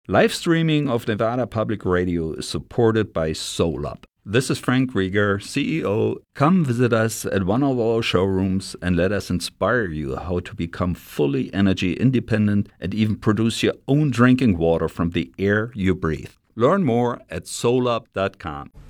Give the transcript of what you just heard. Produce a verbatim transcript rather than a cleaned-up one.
Live streaming of Nevada Public Radio is supported by SolUp. This is Frank Rieger, C E O. Come visit us at one of our showrooms and let us inspire you how to become fully energy independent and even produce your own drinking water from the air you breathe. Learn more at solup dot com.